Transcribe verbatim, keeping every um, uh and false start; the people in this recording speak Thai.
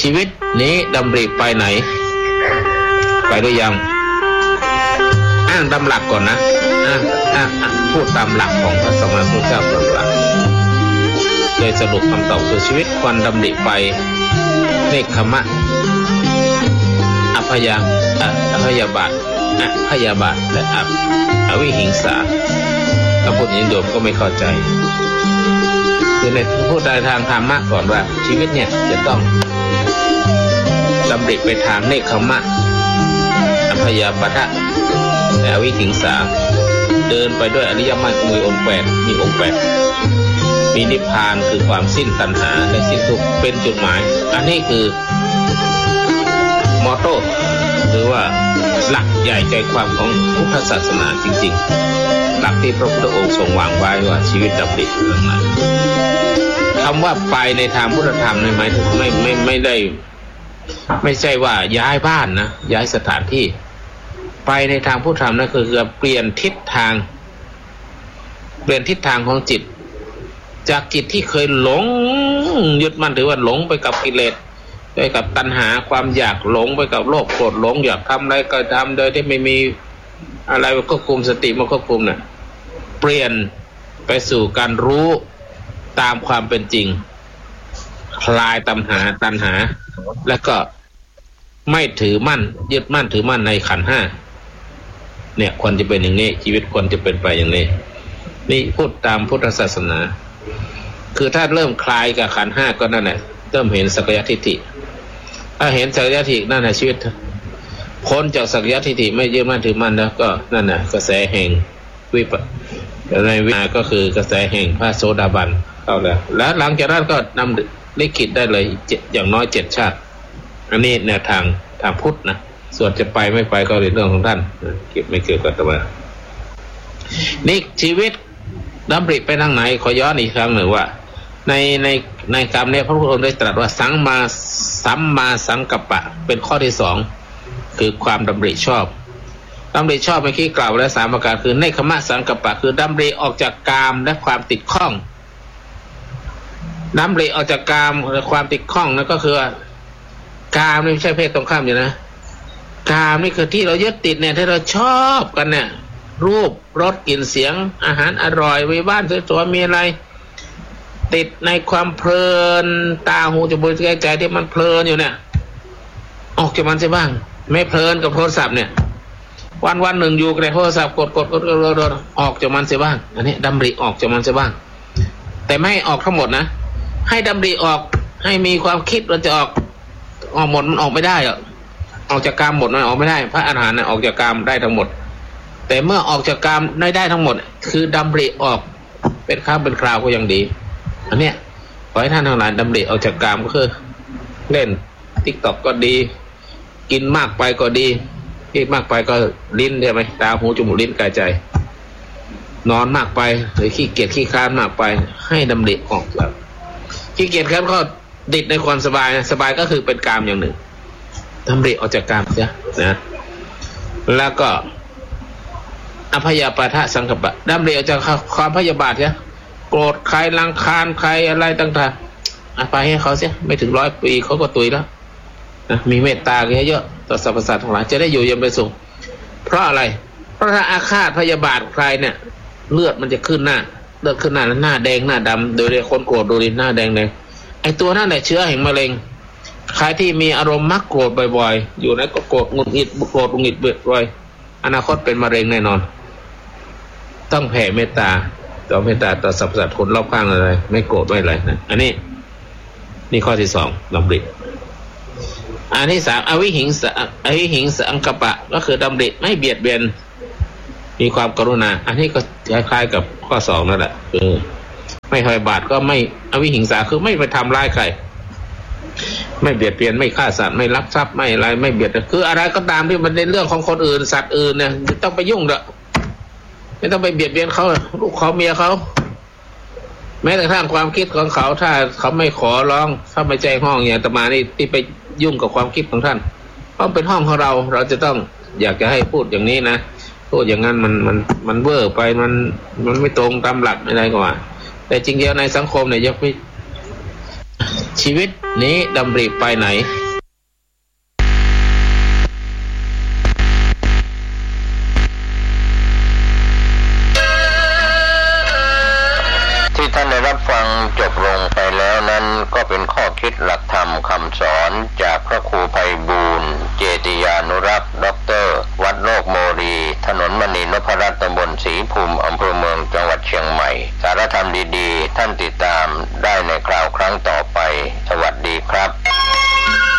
ชีวิตนี้ดำริไปไหนไปหรือยังอ้างตามหลักก่อนนะอ้างอ้างอ้างพูดตามหลักของพระสัมมาสัมพุทธเจ้าตรัสว่าเลยสรุปคำตอบคือชีวิตควรดำริไปเนกขมะอภยาอภยาบาทอภยาบาทและออวิหิงสาถ้าพูดอย่างนี้โยมก็ไม่เข้าใจคือในพูดในทางธรรมะก่อนว่าชีวิตเนี่ยจะต้องดำริไปทางเนกขมะอภยาบาทและอวิหิงสาเดินไปด้วยอริยมรรคมีองค์แปดมีองค์แปดมีนิพพานคือความสิ้นตัณหาและสิ้นทุกข์เป็นจุดหมายอันนี้คือมอโต้หรือว่าหลักใหญ่ใจความของพุทธศาสนาจริงๆหลักที่พระพุทธองค์ทรงวางไว้ว่าชีวิตดำริเรื่องไหนคำว่าไปในทางพุทธธรรมในหมายถึงไม่ไม่ไม่ได้ไม่ใช่ว่าย้ายบ้านนะย้ายสถานที่ไปในทางพุทธธรรมนั่นคือการเปลี่ยนทิศทางเปลี่ยนทิศทางของจิตจากจิตที่เคยหลงยึดมั่นถือว่าหลงไปกับกิเลสไปกับตัณหาความอยากหลงไปกับโลภโกรธหลงอยากทำอะไรก็ทำโดยที่ไม่มีอะไรมาควบคุมสติมาควบคุมน่ะเปลี่ยนไปสู่การรู้ตามความเป็นจริงคลายตัณหาตัณหาแล้วก็ไม่ถือมั่นยึดมั่นถือมั่นในขันธ์ห้าเนี่ยควรจะเป็นอย่างนี้ชีวิตควรจะเป็นไปอย่างนี้นี่พูดตามพุทธศาสนาคือถ้าเริ่มคลายกับขันธ์ห้าก็นั่นแหละเริ่มเห็นสักยทิฏฐิถ้าเห็นสักยทิฏฐินั่นแหละชีวิตพ้นจากสักยทิฏฐิไม่ยึดมั่นถือมั่นแล้วก็นั่นน่ะกระแสแห่งวิปัสสนาในวิปัสสนาก็คือกระแสแห่งพระโสดาบันเข้าแล้วแล้วหลังจากนั้นก็นำลิขิตได้เลยอย่างน้อยเจ็ดชาติอันนี้แนวทางทางพุทธนะส่วนจะไปไม่ไปก็เป็นเรื่องของท่านเก็บไม่เกี่ยวกับตัวนี่ชีวิตดำริไปทางไหนขอย้อนอีกครั้งหนึ่งว่าในในในคำนี้พระพุทธองค์ได้ตรัสว่าสังมาสัมมาสังกัปปะเป็นข้อที่สองคือความดำริชอบดำริชอบเมื่อกี้กล่าวแล้วสามประการคือเนกขมะสังกัปปะคือดำริออกจากกามและความติดข้องดำริออกจากกามและความติดข้องนั่นก็คือกามนี่ไม่ใช่เพศตรงข้ามอยู่นะกามนี่คือที่เรายึดติดเนี่ยที่เราชอบกันเนี่ยรูปรสกลิ่นเสียงอาหารอร่อยวิบ้านสวยๆมีอะไรติดในความเพลินตาหูจมูกลิ้นกายใจที่มันเพลินอยู่เนี่ยออกจากมันใช่บ้างไม่เพลินกับโทรศัพท์เนี่ยวันวันหนึ่งอยู่ในโทรศัพท์กดกดกดกดออกจากมันใช่บ้างอันนี้ดำริออกจากมันใช่บ้างแต่ไม่ให้ออกทั้งหมดนะให้ดำริออกให้มีความคิดว่าจะออกออกหมดมันออกไม่ได้หรอกออกจากกามหมดมันออกไม่ได้พระอรหันต์น่ะออกจากกามได้ทั้งหมดแต่เมื่อออกจากกามได้ได้ทั้งหมดคือดำริออกเป็นครั้งเป็นคราวก็ยังดีอันเนี้ยขอให้ท่านทั้งหลายดำริออกจากกามก็คือเล่น TikTok ก็ดีกินมากไปก็ดีกินมากไปก็ลิ้นใช่ไหมตาหูจมูกลิ้นกายใจนอนมากไปหรือขี้เกียจขี้คร้านมากไปให้ดำริออกจากขี้เกียจครับก็ติดในความสบายนะสบายก็คือเป็นกามอย่างหนึ่งดำริออกจากกามเสียนะแล้วก็อภยาปาทะสังกัปปะดำริออกจากความพยาบาทเสียโกรธใครรังคาญใครอะไรต่างๆอภัยให้เขาเสียไม่ถึงร้อยปีเขาก็ตุยแล้วนะมีเมตตาเยอะๆต่อสรรพสัตว์ทั้งหลายจะได้อยู่เย็นเป็นสุขเพราะอะไรเพราะถ้าอาฆาตพยาบาทใครเนี่ยเลือดมันจะขึ้นหน้าเลือดขึ้นหน้าแล้วหน้าแดงหน้าดำโดยคนโกรธดูดิหน้าแดงเลยไอตัวนั่นแหละเชื้อแห่งมะเร็งใครที่มีอารมณ์มักโกรธบ่อยๆอยู่ในก็โกรธหงุดหงิดโกรธหงุดหงิดบ่อยๆอนาคตเป็นมะเร็งแน่นอนต้องแผ่เมตตาต่อเมตตาต่อสรรพสัตว์คนรอบข้างอะไรไม่โกรธไม่อะไรนะอันนี้นี่ข้อที่สองดำริอันที่สามอวิหิงสอวิหิงสังกัปปะก็คือดำริไม่เบียดเบียนมีความกรุณาอันนี้ก็คล้ายๆกับข้อสองนั่นแหละคือไม่พยาบาทก็ไม่อวิหิงสาคือไม่ไปทำร้ายใครไม่เบียดเบียนไม่ฆ่าสัตว์ไม่ลักทรัพย์ไม่อะไรไม่เบียดคืออะไรก็ตามที่มันเป็นเรื่องของคนอื่นสัตว์อื่นเนี่ยไม่ต้องไปยุ่งเด้อไม่ต้องไปเบียดเบียนเขาลูกเขาเมียเขาแม้แต่ทางความคิดของเขาถ้าเขาไม่ขอร้องถ้าไม่แจ้งห้องอย่างอาตมานี่ที่ไปยุ่งกับความคิดของท่านเพราะเป็นห้องของเราเราจะต้องอยากจะให้พูดอย่างนี้นะพูดอย่างนั้นมันมันมันเวอร์ไปมันมันไม่ตรงตามหลักอะไรก็ว่าแต่จริงๆในสังคมเนี่ยยังไม่ชีวิตนี้ดำริไปไหนที่ท่านได้รับฟังจบลงไปแล้วนั้นก็เป็นข้อคิดหลักธรรมคำสอนจากพระครูไพบูลย์เจติยานุรักษ์ด็อกเตอร์วัดโลกโมรีถนนมณีนพรัตน์ตำบลศรีภูมิอำเภอเมืองจังหวัดเชียงใหม่สารธรรมดีๆท่านติดตามได้ในคราวครั้งต่อไปสวัสดีครับ